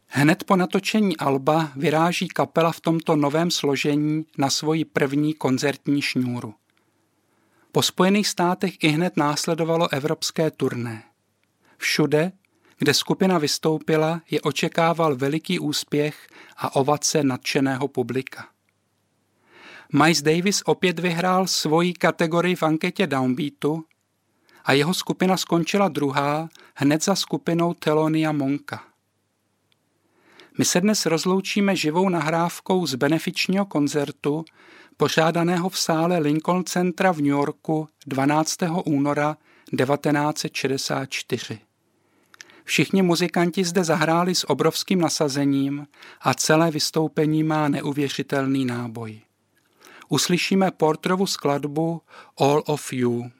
Hned po natočení alba vyráží kapela v tomto novém složení na svoji první koncertní šňůru. Po Spojených státech ihned následovalo evropské turné. Všude, kde skupina vystoupila, je očekával veliký úspěch a ovace nadšeného publika. Miles Davis opět vyhrál svoji kategorii v anketě Downbeatu a jeho skupina skončila druhá hned za skupinou Thelonious Monka. My se dnes rozloučíme živou nahrávkou z benefičního koncertu, pořádaného v sále Lincoln Centra v New Yorku 12. února 1964. Všichni muzikanti zde zahráli s obrovským nasazením a celé vystoupení má neuvěřitelný náboj. Uslyšíme Porterovu skladbu All of You.